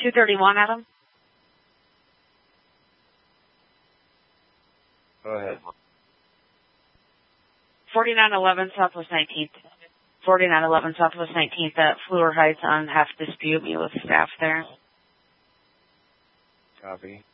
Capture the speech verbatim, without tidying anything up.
two thirty-one, Adam. Go ahead. forty-nine eleven Southwest nineteenth. forty-nine eleven Southwest nineteenth at Fluor Heights on half dispute. Me with staff there. Copy.